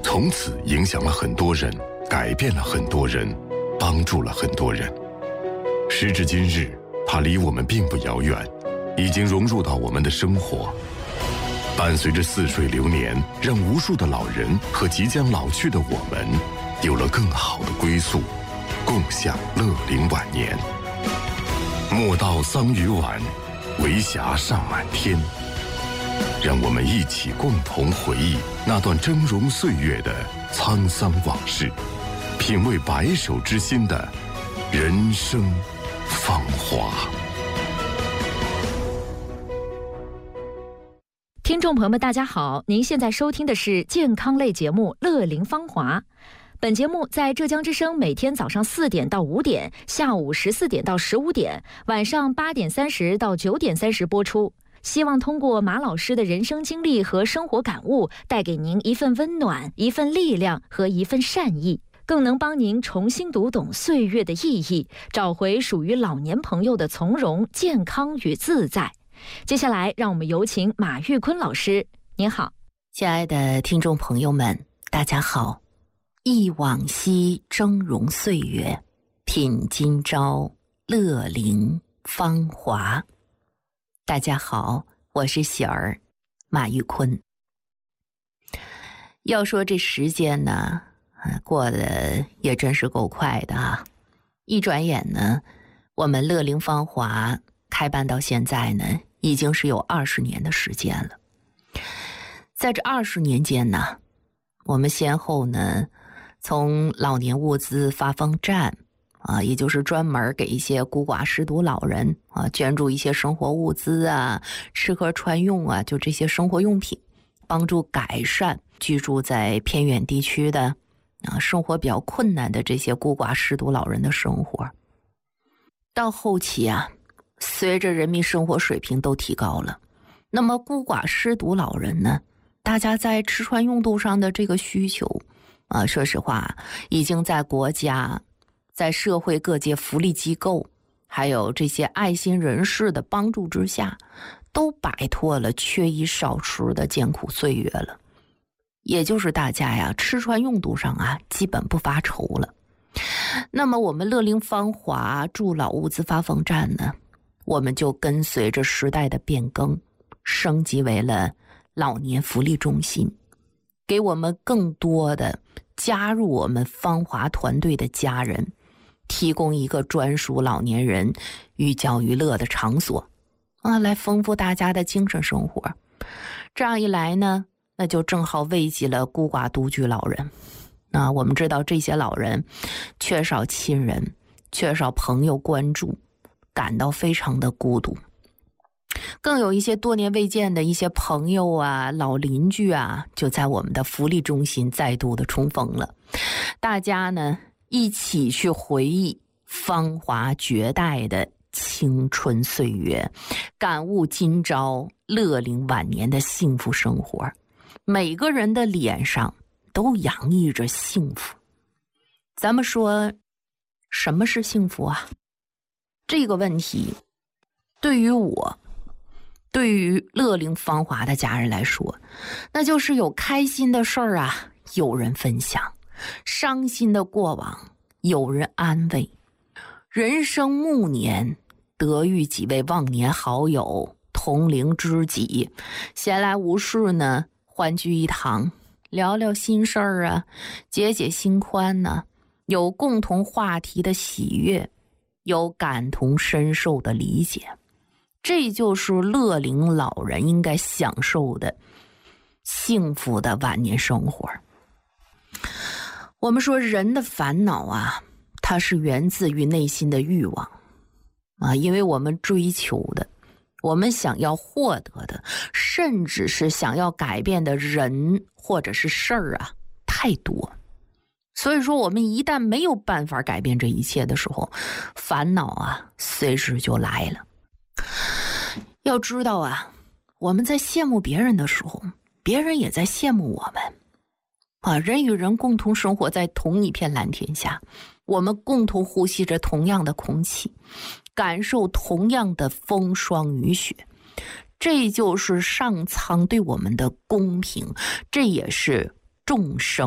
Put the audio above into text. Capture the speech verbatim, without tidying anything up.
从此影响了很多人，改变了很多人，帮助了很多人。时至今日，它离我们并不遥远，已经融入到我们的生活。伴随着似水流年，让无数的老人和即将老去的我们有了更好的归宿，共享乐龄晚年。莫道桑榆晚，为霞尚满天。让我们一起共同回忆那段峥嵘岁月的沧桑往事，品味白首之心的人生芳华。 听众朋友们大家好，您现在收听的是健康类节目《乐龄芳华》。本节目在浙江之声每天早上四点到五点，下午十四点到十五点，晚上八点三十到九点三十播出。希望通过马老师的人生经历和生活感悟，带给您一份温暖、一份力量和一份善意，更能帮您重新读懂岁月的意义，找回属于老年朋友的从容、健康与自在。接下来让我们有请马玉坤老师。您好。 亲爱的听众朋友们大家好。忆往昔峥嵘岁月，品今朝乐龄芳华。大家好，我是喜儿，马玉坤。要说这时间呢，过得也真是够快的啊！一转眼呢，我们乐龄芳华开办到现在呢，已经是有二十年的时间了。在这二十年间呢，我们先后呢，从老年物资发放站啊，也就是专门给一些孤寡失独老人啊捐助一些生活物资啊、吃喝穿用啊，就这些生活用品，帮助改善居住在偏远地区的啊生活比较困难的这些孤寡失独老人的生活。到后期啊，随着人民生活水平都提高了，那么孤寡失独老人呢，大家在吃穿用度上的这个需求啊，说实话，已经在国家、在社会各界福利机构，还有这些爱心人士的帮助之下，都摆脱了缺衣少食的艰苦岁月了。也就是大家呀，吃穿用度上啊，基本不发愁了。那么我们乐龄芳华助老物资发放站呢，我们就跟随着时代的变更，升级为了老年福利中心，给我们更多的加入我们芳华团队的家人提供一个专属老年人寓教于乐的场所啊，来丰富大家的精神生活。这样一来呢，那就正好慰藉了孤寡独居老人。那我们知道这些老人缺少亲人，缺少朋友关注，感到非常的孤独。更有一些多年未见的一些朋友啊、老邻居啊，就在我们的福利中心再度的重逢了。大家呢一起去回忆芳华绝代的青春岁月，感悟今朝乐龄晚年的幸福生活。每个人的脸上都洋溢着幸福。咱们说，什么是幸福啊？这个问题对于我，对于乐龄芳华的家人来说，那就是有开心的事儿啊，有人分享；伤心的过往，有人安慰；人生暮年，得遇几位忘年好友、同龄知己，闲来无事呢，欢聚一堂，聊聊心事儿啊，解解心宽呢、啊，有共同话题的喜悦，有感同身受的理解。这就是乐龄老人应该享受的幸福的晚年生活。我们说人的烦恼啊，它是源自于内心的欲望啊，因为我们追求的，我们想要获得的，甚至是想要改变的人或者是事儿啊，太多。所以说我们一旦没有办法改变这一切的时候，烦恼啊随时就来了。要知道啊，我们在羡慕别人的时候，别人也在羡慕我们啊。人与人共同生活在同一片蓝天下，我们共同呼吸着同样的空气，感受同样的风霜雨雪。这就是上苍对我们的公平，这也是众生